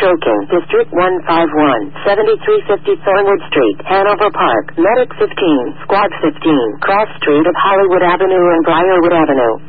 Stroking, District 151, 7350 Thornwood Street, Hanover Park, Medic 15, Squad 15, Cross Street of Hollywood Avenue and Briarwood Avenue.